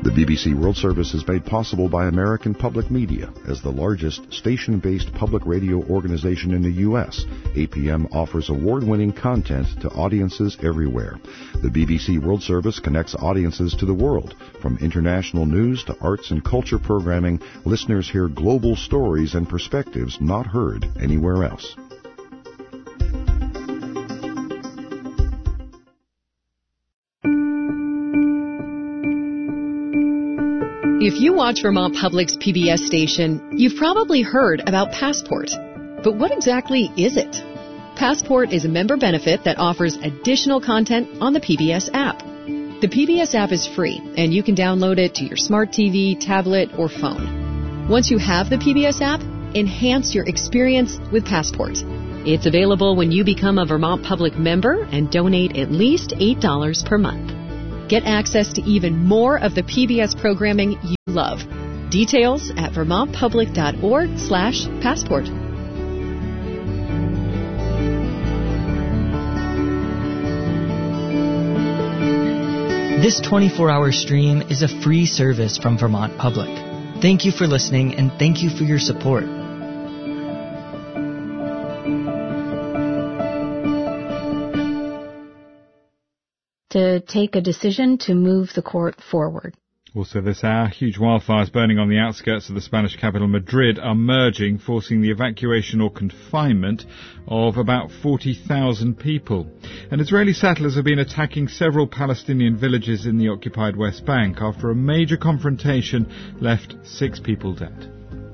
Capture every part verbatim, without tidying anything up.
The B B C World Service is made possible by American Public Media. As the largest station-based public radio organization in the U S, A P M offers award-winning content to audiences everywhere. The B B C World Service connects audiences to the world. From international news to arts and culture programming, listeners hear global stories and perspectives not heard anywhere else. If you watch Vermont Public's P B S station, you've probably heard about Passport. But what exactly is it? Passport is a member benefit that offers additional content on the P B S app. The P B S app is free, and you can download it to your smart T V, tablet, or phone. Once you have the P B S app, enhance your experience with Passport. It's available when you become a Vermont Public member and donate at least eight dollars per month. Get access to even more of the P B S programming you love. Details at vermontpublic.org slash passport. This twenty-four hour stream is a free service from Vermont Public. Thank you for listening, and thank you for your support. To take a decision to move the court forward. Also this hour, huge wildfires burning on the outskirts of the Spanish capital Madrid are merging, forcing the evacuation or confinement of about forty thousand people. And Israeli settlers have been attacking several Palestinian villages in the occupied West Bank after a major confrontation left six people dead.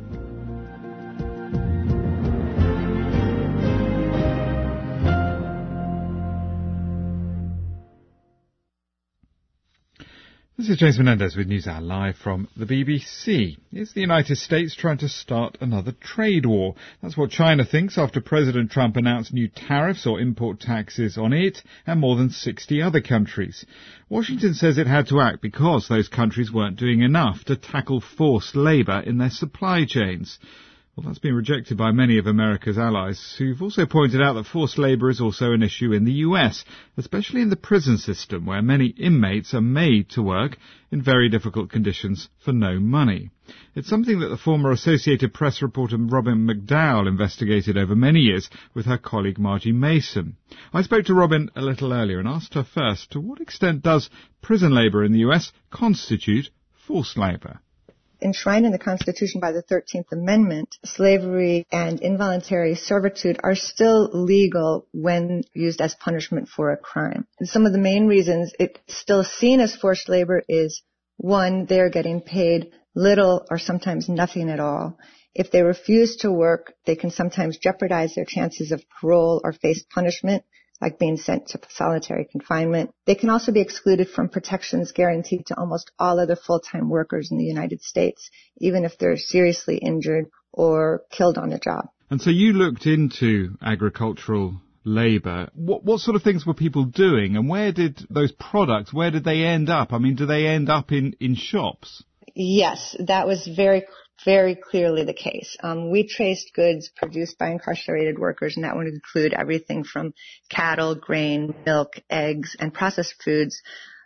This is James Menendez with NewsHour live from the B B C. Is the United States trying to start another trade war? That's what China thinks after President Trump announced new tariffs or import taxes on it and more than sixty other countries. Washington says it had to act because those countries weren't doing enough to tackle forced labour in their supply chains. Well, that's been rejected by many of America's allies, who've also pointed out that forced labour is also an issue in the U S, especially in the prison system, where many inmates are made to work in very difficult conditions for no money. It's something that the former Associated Press reporter Robin McDowell investigated over many years with her colleague Margie Mason. I spoke to Robin a little earlier and asked her first, to what extent does prison labour in the U S constitute forced labour? Enshrined in the Constitution by the thirteenth Amendment, slavery and involuntary servitude are still legal when used as punishment for a crime. And some of the main reasons it's still seen as forced labor is, one, they're getting paid little or sometimes nothing at all. If they refuse to work, they can sometimes jeopardize their chances of parole or face punishment, like being sent to solitary confinement. They can also be excluded from protections guaranteed to almost all other full-time workers in the United States, even if they're seriously injured or killed on the job. And so you looked into agricultural labour. What, what sort of things were people doing, and where did those products, where did they end up? I mean, do they end up in, in shops? Yes, that was very very clearly the case. Um, we traced goods produced by incarcerated workers, and that would include everything from cattle, grain, milk, eggs, and processed foods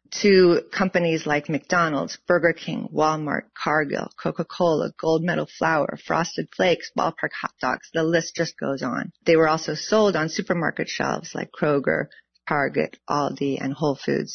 to companies like McDonald's, Burger King, Walmart, Cargill, Coca-Cola, Gold Medal Flour, Frosted Flakes, Ballpark hot dogs. The list just goes on. They were also sold on supermarket shelves like Kroger, Target, Aldi, and Whole Foods.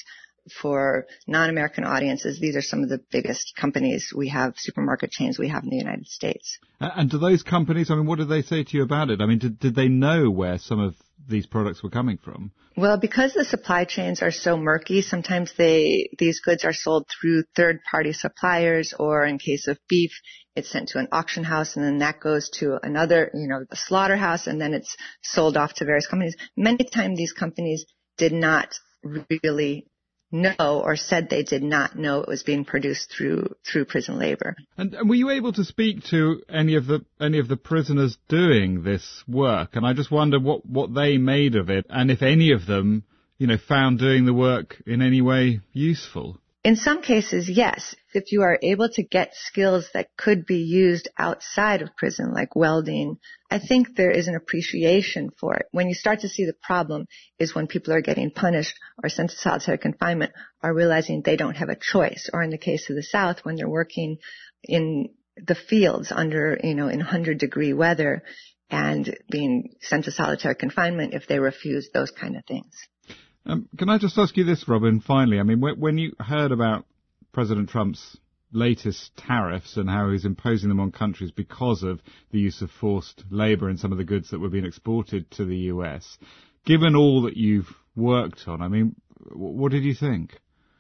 For non-American audiences, these are some of the biggest companies we have, supermarket chains we have in the United States. And do those companies, I mean, what did they say to you about it? I mean, did, did they know where some of these products were coming from? Well, because the supply chains are so murky, sometimes they these goods are sold through third-party suppliers, or in case of beef, it's sent to an auction house, and then that goes to another, you know, the slaughterhouse, and then it's sold off to various companies. Many times these companies did not really know, or said they did not know it was being produced through through prison labor. And, and were you able to speak to any of the any of the prisoners doing this work? And I just wonder what, what they made of it, and if any of them, you know, found doing the work in any way useful. In some cases, yes. If you are able to get skills that could be used outside of prison, like welding, I think there is an appreciation for it. When you start to see the problem is when people are getting punished or sent to solitary confinement are realizing they don't have a choice. Or in the case of the South, when they're working in the fields under, you know, in one hundred degree weather and being sent to solitary confinement if they refuse, those kind of things. Um, can I just ask you this, Robin, finally? I mean, when, when you heard about President Trump's latest tariffs and how he's imposing them on countries because of the use of forced labour in some of the goods that were being exported to the U S, given all that you've worked on, I mean, what did you think?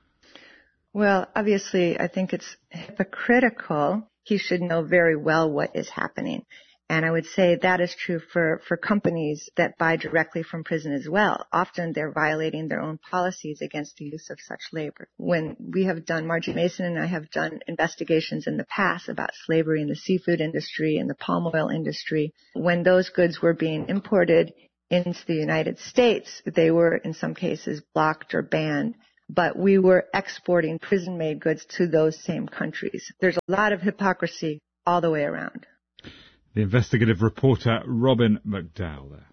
Well, obviously, I think it's hypocritical. He should know very well what is happening. And I would say that is true for, for companies that buy directly from prison as well. Often they're violating their own policies against the use of such labor. When we have done, Margie Mason and I have done investigations in the past about slavery in the seafood industry and the palm oil industry, when those goods were being imported into the United States, they were in some cases blocked or banned. But we were exporting prison-made goods to those same countries. There's a lot of hypocrisy all the way around. The investigative reporter Robin McDowell there.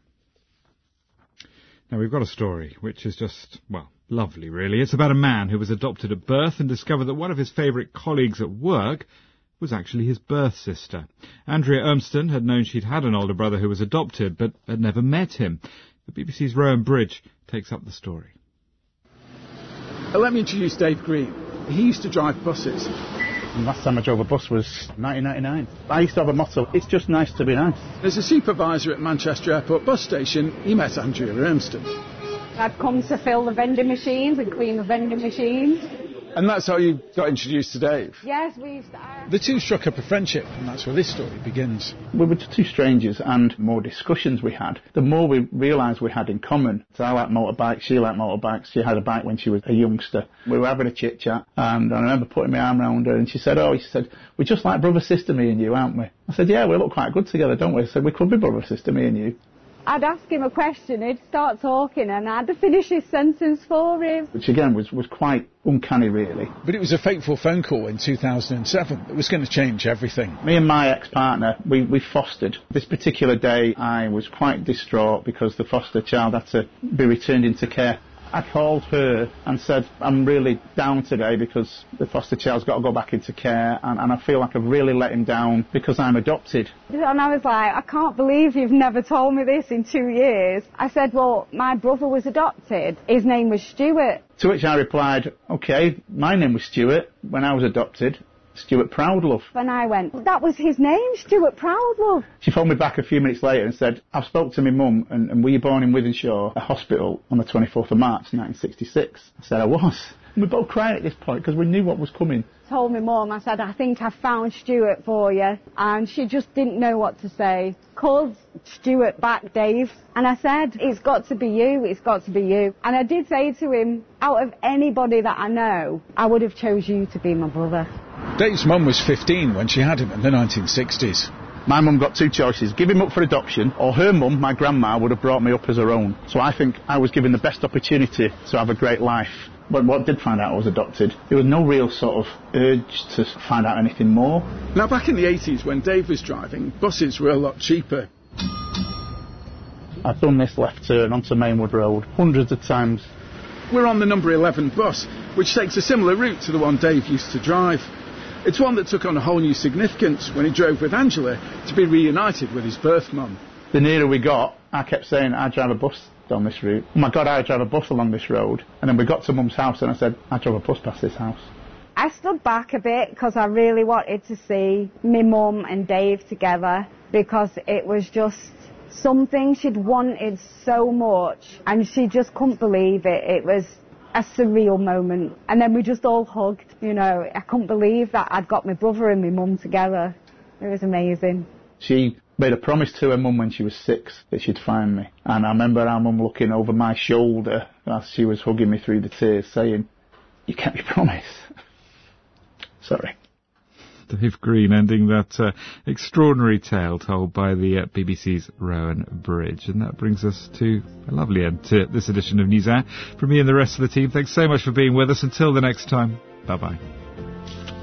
Now, we've got a story which is just, well, lovely, really. It's about a man who was adopted at birth and discovered that one of his favourite colleagues at work was actually his birth sister. Andrea Urmston had known she'd had an older brother who was adopted, but had never met him. The B B C's Rowan Bridge takes up the story. Let me introduce Dave Green. He used to drive buses. And last time I drove a bus was nineteen ninety-nine. I used to have a motto, it's just nice to be nice. As a supervisor at Manchester Airport bus station, he met Andrea Urmston. I'd come to fill the vending machines and clean the vending machines. And that's how you got introduced to Dave? Yes, we used to... Uh... The two struck up a friendship, and that's where this story begins. We were two strangers, and the more discussions we had, the more we realised we had in common. So I like motorbikes, she liked motorbikes, she had a bike when she was a youngster. We were having a chit-chat, and I remember putting my arm around her, and she said, oh, she said, we're just like brother-sister, me and you, aren't we? I said, yeah, we look quite good together, don't we? I said, we could be brother-sister, me and you. I'd ask him a question, he'd start talking, and I had to finish his sentence for him. Which, again, was, was quite uncanny, really. But it was a fateful phone call in two thousand seven that was going to change everything. Me and my ex-partner, we, we fostered. This particular day, I was quite distraught because the foster child had to be returned into care. I called her and said, I'm really down today because the foster child's got to go back into care, and, and I feel like I've really let him down because I'm adopted. And I was like, I can't believe you've never told me this in two years. I said, well, my brother was adopted. His name was Stuart. To which I replied, OK, my name was Stuart when I was adopted. Stuart Proudlove. And I went, that was his name, Stuart Proudlove. She phoned me back a few minutes later and said, I've spoke to my mum, and, and were you born in Wythenshawe, a hospital, on the twenty-fourth of March nineteen sixty-six? I said, I was. And we both cried at this point because we knew what was coming. Told my mum, I said, I think I found Stuart for you. And she just didn't know what to say. Called Stuart back, Dave, and I said, it's got to be you, it's got to be you. And I did say to him, out of anybody that I know, I would have chose you to be my brother. Dave's mum was fifteen when she had him in the nineteen sixties. My mum got two choices, give him up for adoption, or her mum, my grandma, would have brought me up as her own. So I think I was given the best opportunity to have a great life. But what did find out I was adopted, there was no real sort of urge to find out anything more. Now, back in the eighties, when Dave was driving, buses were a lot cheaper. I've done this left turn onto Mainwood Road hundreds of times. We're on the number eleven bus, which takes a similar route to the one Dave used to drive. It's one that took on a whole new significance when he drove with Angela to be reunited with his birth mum. The nearer we got, I kept saying, I drive a bus down this route. Oh my God, I drive a bus along this road. And then we got to Mum's house and I said, I drove a bus past this house. I stood back a bit because I really wanted to see me mum and Dave together, because it was just something she'd wanted so much and she just couldn't believe it. It was a surreal moment. And then we just all hugged, you know. I couldn't believe that I'd got my brother and my mum together. It was amazing. She made a promise to her mum when she was six that she'd find me. And I remember our mum looking over my shoulder as she was hugging me through the tears, saying, you kept your promise. Sorry. Dave Green ending that uh, extraordinary tale told by the uh, B B C's Rowan Bridge. And that brings us to a lovely end to this edition of NewsHour. From me and the rest of the team, thanks so much for being with us. Until the next time, Bye-bye.